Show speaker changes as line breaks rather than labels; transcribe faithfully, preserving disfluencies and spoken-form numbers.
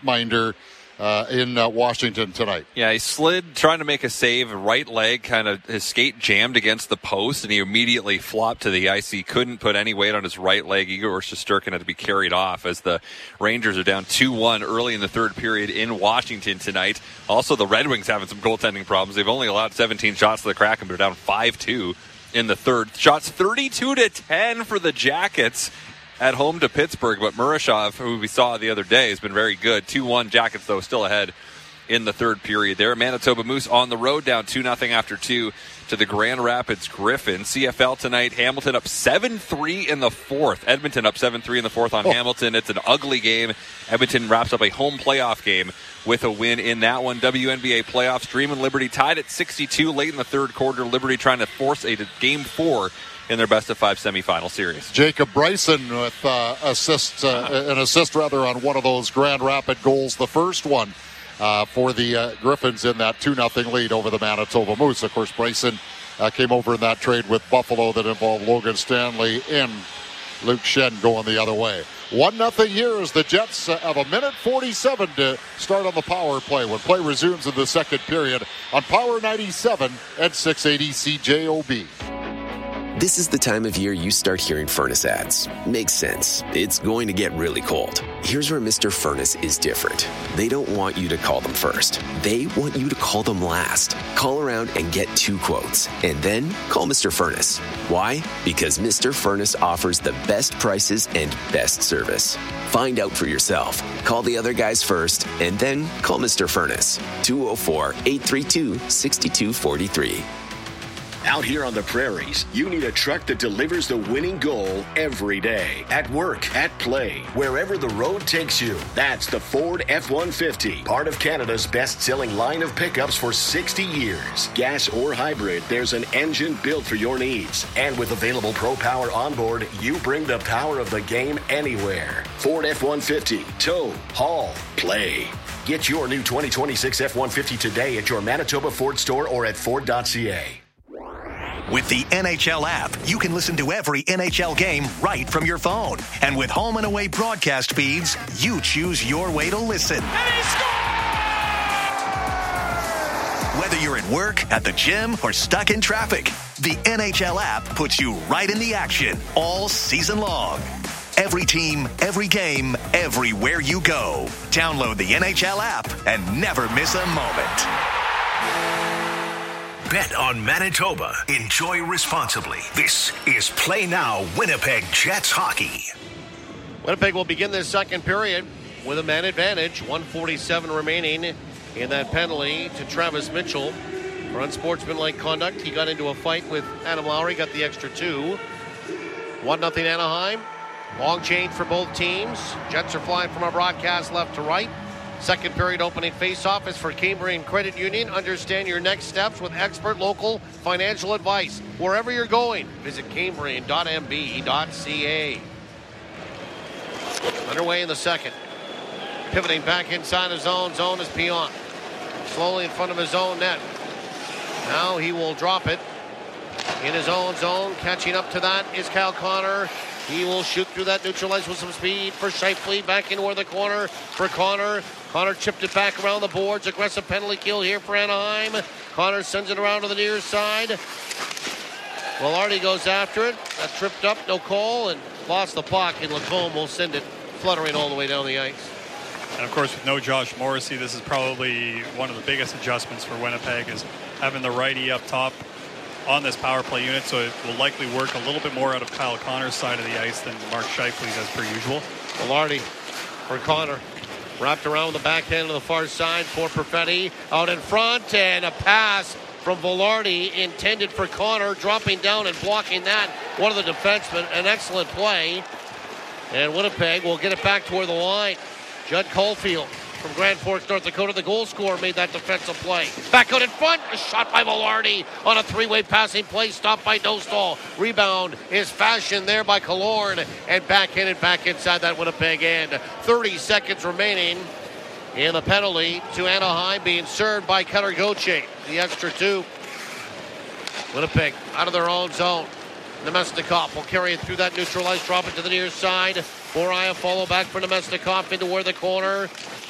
netminder uh, in uh, Washington tonight.
Yeah, he slid trying to make a save, right leg, kind of his skate jammed against the post, and he immediately flopped to the ice. He couldn't put any weight on his right leg. Igor Shesterkin had to be carried off as the Rangers are down two one early in the third period in Washington tonight. Also, the Red Wings having some goaltending problems. They've only allowed seventeen shots to the Kraken, but they're down five two in the third. Shots thirty-two to ten for the Jackets at home to Pittsburgh, but Murashov, who we saw the other day, has been very good. two one Jackets, though, still ahead in the third period there. Manitoba Moose on the road, down two nothing after two to the Grand Rapids Griffins. C F L tonight, Hamilton up seven three in the fourth. Edmonton up seven three in the fourth on oh. Hamilton. It's an ugly game. Edmonton wraps up a home playoff game with a win in that one. W N B A playoffs, Dream and Liberty tied at sixty-two late in the third quarter. Liberty trying to force a game four in their best of five semifinal series.
Jacob Bryson with uh, assists, uh, an assist rather on one of those Grand Rapid goals, the first one uh, for the uh, Griffins in that two nothing lead over the Manitoba Moose. Of course, Bryson uh, came over in that trade with Buffalo that involved Logan Stanley and Luke Schenn going the other way. one nothing here as the Jets uh, have a minute forty-seven to start on the power play when play resumes in the second period on Power ninety-seven and six eighty C J O B.
This is the time of year you start hearing furnace ads. Makes sense. It's going to get really cold. Here's where Mister Furnace is different. They don't want you to call them first. They want you to call them last. Call around and get two quotes, and then call Mister Furnace. Why? Because Mister Furnace offers the best prices and best service. Find out for yourself. Call the other guys first, and then call Mister Furnace. two oh four, eight three two, six two four three.
Out here on the prairies, you need a truck that delivers the winning goal every day. At work, at play, wherever the road takes you. That's the Ford F one fifty, part of Canada's best-selling line of pickups for sixty years. Gas or hybrid, there's an engine built for your needs. And with available Pro Power onboard, you bring the power of the game anywhere. Ford F one fifty, tow, haul, play. Get your new twenty twenty-six F one fifty today at your Manitoba Ford store or at Ford dot C A.
With the N H L app, you can listen to every N H L game right from your phone. And with home and away broadcast feeds, you choose your way to listen.
And he scores!
Whether you're at work, at the gym, or stuck in traffic, the N H L app puts you right in the action all season long. Every team, every game, everywhere you go. Download the N H L app and never miss a moment.
Bet on Manitoba. Enjoy responsibly. This is Play Now Winnipeg Jets Hockey.
Winnipeg will begin this second period with a man advantage. one forty-seven remaining in that penalty to Travis Mitchell for unsportsmanlike conduct. He got into a fight with Adam Lowry, got the extra two. one nothing Anaheim. Long change for both teams. Jets are flying from our broadcast left to right. Second period opening faceoff is for Cambrian Credit Union. Understand your next steps with expert local financial advice. Wherever you're going, visit cambrian dot m b dot c a. Underway in the second. Pivoting back inside his own zone is Pion. Slowly in front of his own net. Now he will drop it in his own zone. Catching up to that is Kyle Connor. He will shoot through that neutralize with some speed for Scheifele. Back into the corner for Connor. Connor chipped it back around the boards. Aggressive penalty kill here for Anaheim. Connor sends it around to the near side. Velarde goes after it. That tripped up, no call, and lost the puck. And Lacombe will send it fluttering all the way down the ice.
And of course, with no Josh Morrissey, this is probably one of the biggest adjustments for Winnipeg, is having the righty up top on this power play unit, so it will likely work a little bit more out of Kyle Connor's side of the ice than Mark Scheifele's as per usual.
Velarde for Connor. Wrapped around the backhand of the far side for Perfetti. Out in front, and a pass from Velarde intended for Connor, dropping down and blocking that. One of the defensemen, an excellent play. And Winnipeg will get it back toward the line. Judd Caulfield from Grand Forks, North Dakota, the goal scorer, made that defensive play. Back out in front, a shot by Velarde on a three-way passing play, stopped by Dostal. Rebound is fashioned there by Killorn, and backhanded back inside that Winnipeg end. thirty seconds remaining in the penalty to Anaheim, being served by Cutter Gauthier. The extra two. Winnipeg out of their own zone. Nemesnikov will carry it through that neutralized, drop it to the near side. Boraya follow back for Nemesnikov into where the corner.